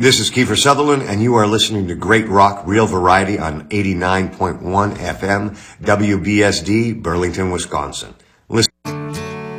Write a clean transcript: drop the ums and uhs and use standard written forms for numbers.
This is Kiefer Sutherland, and you are listening to Great Rock Real Variety on 89.1 FM, WBSD, Burlington, Wisconsin.